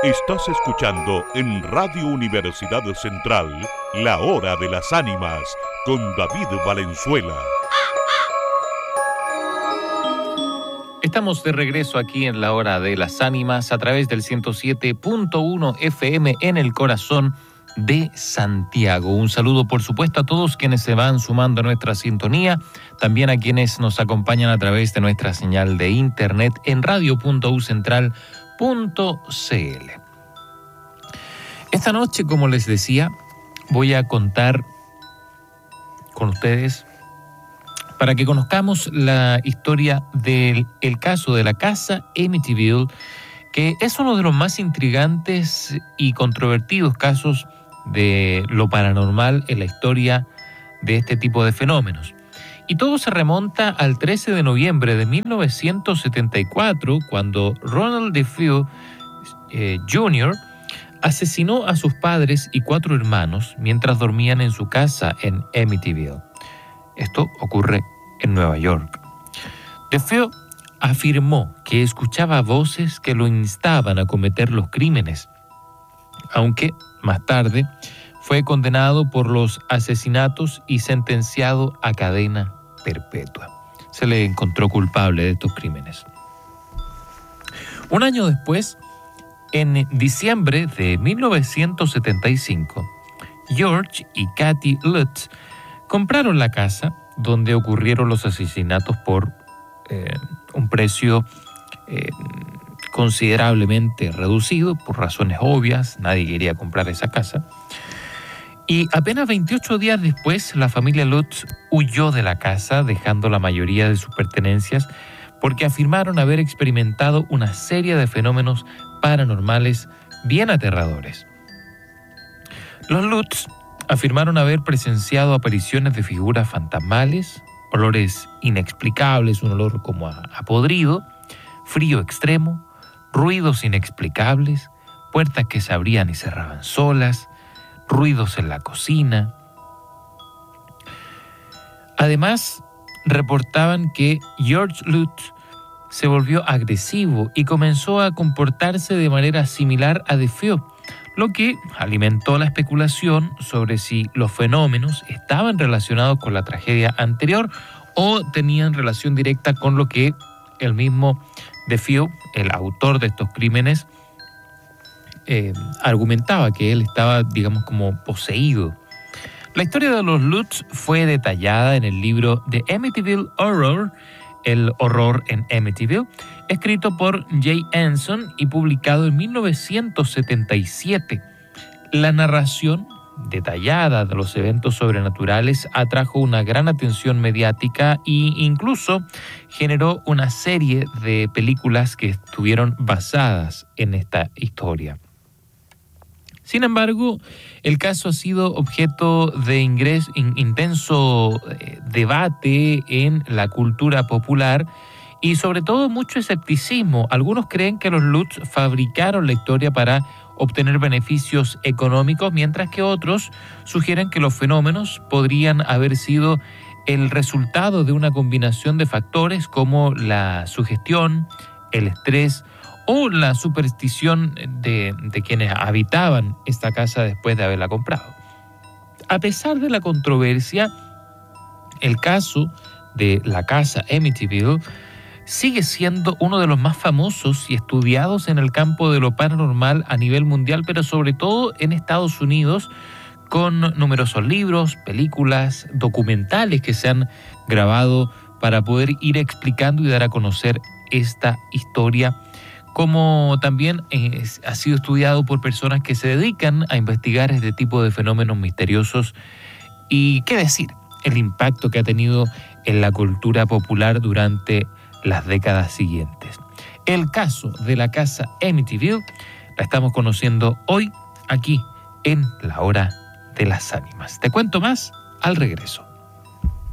Estás escuchando en Radio Universidad Central La Hora de las Ánimas con David Valenzuela. Estamos de regreso aquí en La Hora de las Ánimas a través del 107.1 FM en el corazón de Santiago. Un saludo, por supuesto, a todos quienes se van sumando a nuestra sintonía, también a quienes nos acompañan a través de nuestra señal de internet en radio.ucentral.cl. Esta noche, como les decía, voy a contar con ustedes para que conozcamos la historia del caso de la casa Amityville, que es uno de los más intrigantes y controvertidos casos de lo paranormal en la historia de este tipo de fenómenos. Y todo se remonta al 13 de noviembre de 1974, cuando Ronald DeFeo Jr. asesinó a sus padres y 4 hermanos mientras dormían en su casa en Amityville. Esto ocurre en Nueva York. DeFeo afirmó que escuchaba voces que lo instaban a cometer los crímenes, aunque más tarde fue condenado por los asesinatos y sentenciado a cadena perpetua. Se le encontró culpable de estos crímenes. Un año después, en diciembre de 1975, George y Kathy Lutz compraron la casa donde ocurrieron los asesinatos por un precio considerablemente reducido, por razones obvias. Nadie quería comprar esa casa. Y apenas 28 días después, la familia Lutz huyó de la casa, dejando la mayoría de sus pertenencias, porque afirmaron haber experimentado una serie de fenómenos paranormales bien aterradores. Los Lutz afirmaron haber presenciado apariciones de figuras fantasmales, olores inexplicables, un olor como a podrido, frío extremo, ruidos inexplicables, puertas que se abrían y cerraban solas, ruidos en la cocina. Además, reportaban que George Lutz se volvió agresivo y comenzó a comportarse de manera similar a DeFeo, lo que alimentó la especulación sobre si los fenómenos estaban relacionados con la tragedia anterior o tenían relación directa con lo que el mismo DeFeo, el autor de estos crímenes, argumentaba, que él estaba, digamos, como poseído. La historia de los Lutz fue detallada en el libro The Amityville Horror, El horror en Amityville, escrito por Jay Anson y publicado en 1977. La narración detallada de los eventos sobrenaturales atrajo una gran atención mediática e incluso generó una serie de películas que estuvieron basadas en esta historia. Sin embargo, el caso ha sido objeto de intenso debate en la cultura popular y sobre todo mucho escepticismo. Algunos creen que los Lutz fabricaron la historia para obtener beneficios económicos, mientras que otros sugieren que los fenómenos podrían haber sido el resultado de una combinación de factores como la sugestión, el estrés o la superstición de quienes habitaban esta casa después de haberla comprado. A pesar de la controversia, el caso de la casa Amityville sigue siendo uno de los más famosos y estudiados en el campo de lo paranormal a nivel mundial, pero sobre todo en Estados Unidos, con numerosos libros, películas, documentales que se han grabado para poder ir explicando y dar a conocer esta historia, como también ha sido estudiado por personas que se dedican a investigar este tipo de fenómenos misteriosos. Y qué decir, el impacto que ha tenido en la cultura popular durante las décadas siguientes. El caso de la casa Amityville la estamos conociendo hoy aquí en La Hora de las Ánimas. Te cuento más al regreso.